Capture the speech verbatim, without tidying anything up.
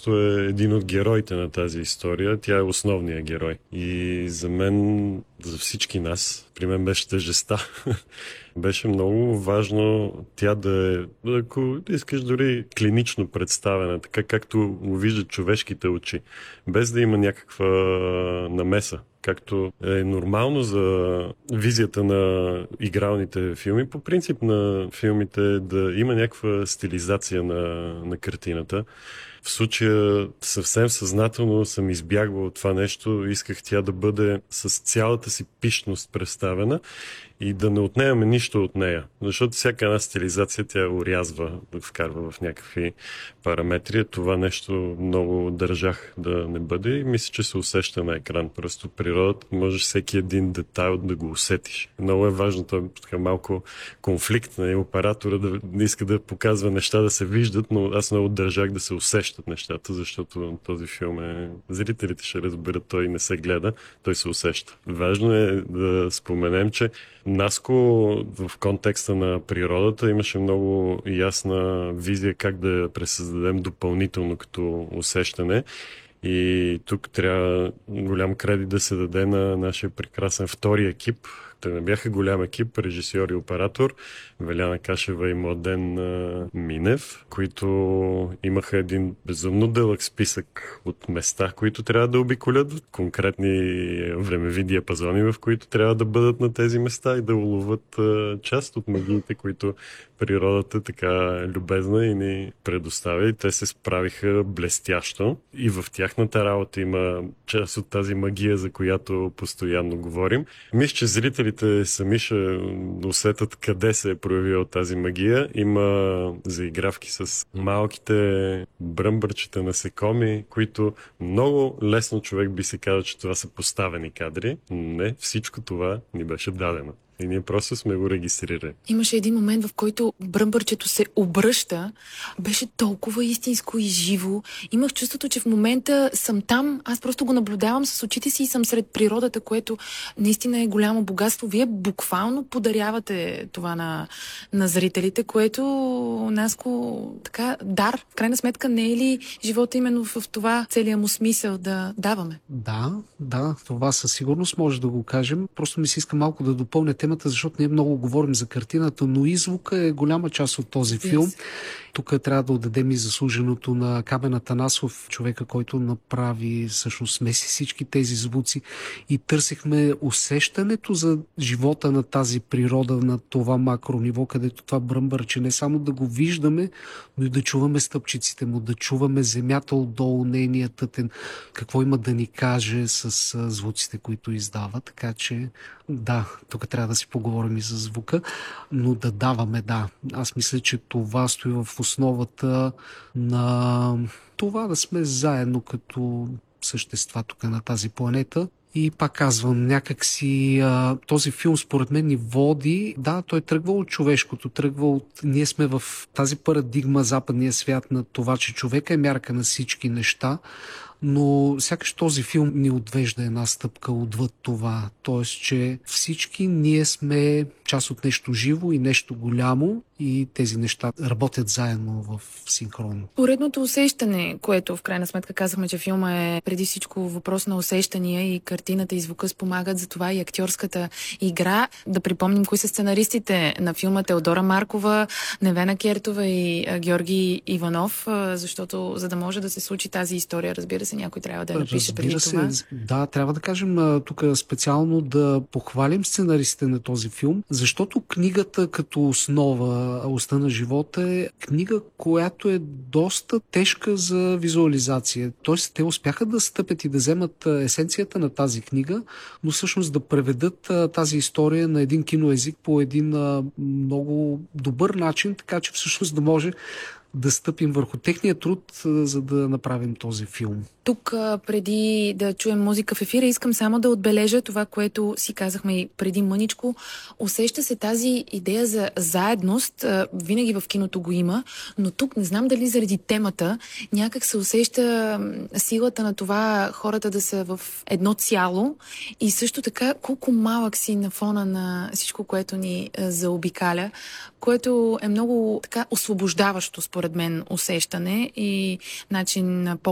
просто е един от героите на тази история. Тя е основният герой. И за мен, за всички нас, при мен беше тежестта. Беше много важно тя да е, ако искаш, дори клинично представена, така както го виждат човешките очи, без да има някаква намеса. Както е нормално за визията на игралните филми, по принцип на филмите да има някаква стилизация на, на картината. В случая съвсем съзнателно съм избягвал от това нещо. Исках тя да бъде с цялата си пищност представена и да не отнемаме нищо от нея. Защото всяка една стилизация тя урязва, да вкарва в някакви параметри. Това нещо много държах да не бъде и мисля, че се усеща на екран. Просто природата можеш всеки един детайл да го усетиш. Много е важно, това е така малко конфликт на оператора да не иска да показва неща да се виждат, но аз много държах да се усещат нещата, защото този филм е... Зрителите ще разберат, той не се гледа, той се усеща. Важно е да споменем, че Наско в контекста на природата имаше много ясна визия как да я пресъздадем допълнително като усещане. И тук трябва голям кредит да се даде на нашия прекрасен втори екип. Те не бяха голям екип, режисьор и оператор, Веляна Кашева и Младен Минев, които имаха един безумно дълъг списък от места, които трябва да обиколят, конкретни времеви диапазони, в които трябва да бъдат на тези места и да уловят част от магиите, които природата така любезна и ни предоставя. И те се справиха блестящо. И в тяхната работа има част от тази магия, за която постоянно говорим. Мисля, че зрителите сами ще усетят къде се е проявила тази магия. Има заигравки с малките бръмбърчета насекоми, които много лесно човек би се казал, че това са поставени кадри. Не, всичко това ни беше дадено. И ние просто сме го регистрирали. Имаше един момент, в който бръмбърчето се обръща. Беше толкова истинско и живо. Имах чувството, че в момента съм там. Аз просто го наблюдавам с очите си и съм сред природата, което наистина е голямо богатство. Вие буквално подарявате това на, на зрителите, което Наско така дар. В крайна сметка не е ли живота именно в това целия му смисъл да даваме? Да, да, това със сигурност може да го кажем. Просто ми се иска малко да допълня темата, защото ние много говорим за картината, но и звука е голяма част от този филм. Yes. Тук трябва да отдадем и заслуженото на Камен Атанасов, човека, който направи, всъщност смеси всички тези звуци и търсихме усещането за живота на тази природа, на това макро ниво, където това бръмбърче не само да го виждаме, но и да чуваме стъпчиците му, да чуваме земята отдолу, нейния тътен, какво има да ни каже с звуците, които издава. Така че да, тук трябва да си поговорим и за звука, но да даваме, да. Аз мисля, че това стои в основата на това да сме заедно като същества тук на тази планета. И пак казвам, някак си а, този филм според мен ни води, да, той тръгва от човешкото, тръгва от... Ние сме в тази парадигма, западния свят на това, че човека е мярка на всички неща, но сякаш този филм ни отвежда една стъпка отвъд това. Тоест, че всички ние сме част от нещо живо и нещо голямо и тези неща работят заедно в синхрон. Поредното усещане, което в крайна сметка казахме, че филма е преди всичко въпрос на усещания и картината и звука спомагат за това и актьорската игра. Да припомним кои са сценаристите на филма: Теодора Маркова, Невена Кертова и Георги Иванов, защото за да може да се случи тази история, разбира се, някой трябва да я напише преди се, това. Да, трябва да кажем тук специално да похвалим сценаристите на този филм, защото книгата като основа, Уста на живота е книга, която е доста тежка за визуализация. Тоест, те успяха да стъпят и да вземат есенцията на тази книга, но всъщност да преведат тази история на един киноезик по един много добър начин, така че всъщност да може да стъпим върху техния труд, за да направим този филм. Тук, преди да чуем музика в ефира, искам само да отбележа това, което си казахме и преди мъничко. Усеща се тази идея за заедност. Винаги в киното го има, но тук не знам дали заради темата някак се усеща силата на това хората да са в едно цяло и също така колко малък си на фона на всичко, което ни заобикаля, което е много така освобождаващо според мен усещане и начин по